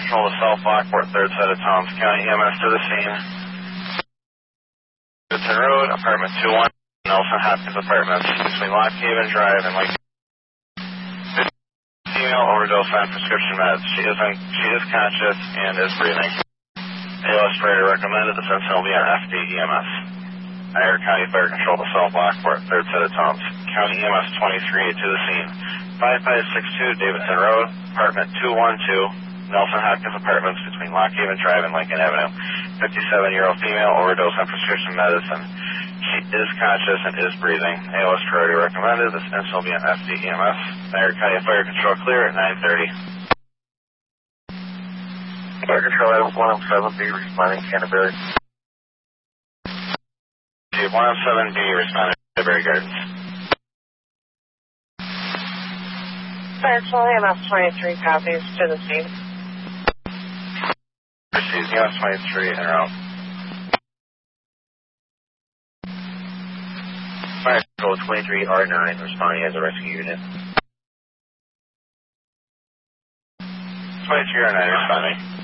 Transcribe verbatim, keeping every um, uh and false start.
Control to South Lockport, third set of Toms County, E M S to the scene. Davidson Road, apartment two one, Nelson Hopkins Apartments, between Lock Haven Drive and Lake. Female overdose on prescription meds. She is un she is conscious and is breathing. A L S Freighter recommended. The Sentinel will be on F D E M S. Niagara County Fire Control to South Lockport, third set of Toms County, E M S twenty-three to the scene. five five six two Davidson Road, apartment two one two, Nelson Hopkins Apartments, between Lock Haven Drive and Lincoln Avenue. fifty-seven-year-old female overdose on prescription medicine. She is conscious and is breathing. A L S priority recommended. This incident will be on F D E M S. Niagara County Fire Control clear at nine thirty. Fire Control item one oh seven B responding Canterbury. one oh seven B responding Canterbury Gardens. Fire Control E M S twenty-three copies to the scene. Proceed E M S twenty-three en route. Fire Control twenty-three R nine responding as a rescue unit. twenty-three R nine responding.